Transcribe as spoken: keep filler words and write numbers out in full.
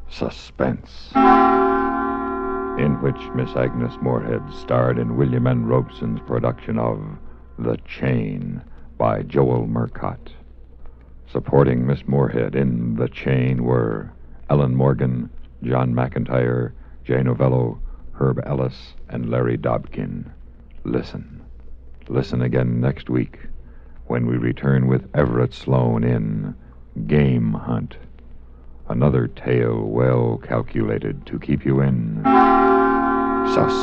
Suspense, in which Miss Agnes Moorehead starred in William N. Robeson's production of The Chain by Joel Murcott. Supporting Miss Moorehead in The Chain were Ellen Morgan, John McIntyre, Jay Novello, Herb Ellis, and Larry Dobkin. Listen. Listen again next week when we return with Everett Sloane in Game Hunt. Another tale well calculated to keep you in suspense.